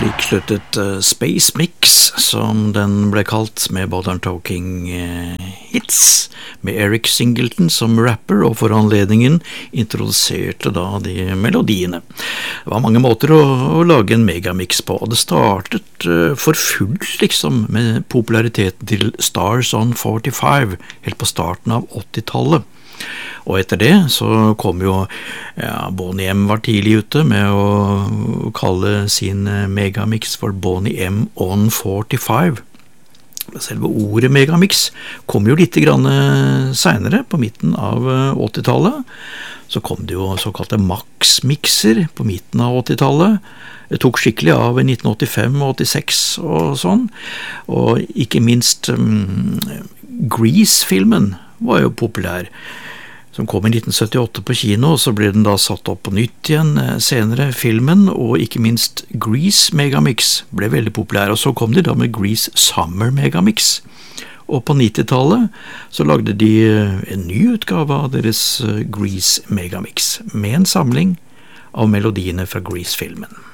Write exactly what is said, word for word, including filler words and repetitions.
Slik sluttet uh, Space Mix, som den ble kalt, med Modern Talking uh, Hits, med Eric Singleton som rapper, og for anledningen introduserte da de melodiene. Det var mange måter å, å lage en megamix på, og det startet uh, for fullt liksom med populariteten til Stars on førtifem, helt på starten av åttitallet. Og etter det så kom jo ja, Boney M var tidlig ute med å kalle sin megamix for Boney M on førtifem. Selve ordet megamix kom jo litt grann senere, på midten av åttitallet. Så kom det jo såkalte max-mixer på midten av åttitallet. Det tok skikkelig av i nitten åttifem og åttiseks og sånn. Og ikke minst um, Grease-filmen var jo populær, som kom i nitten syttiåtte på kino, og så ble den da satt opp på nytt igjen senere, filmen, og ikke minst Grease Megamix ble veldig populær, og så kom de da med Grease Summer Megamix. Og på nittitallet så lagde de en ny utgave av deres Grease Megamix, med en samling av melodiene fra Grease-filmen.